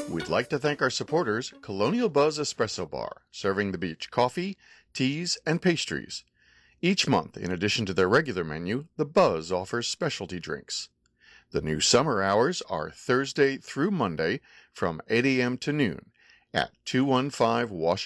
We'd like to thank our supporters, Colonial Buzz Espresso Bar, serving the beach coffee, teas, and pastries. Each month, in addition to their regular menu, the Buzz offers specialty drinks. The new summer hours are Thursday through Monday from 8 a.m. to noon at 215 Washington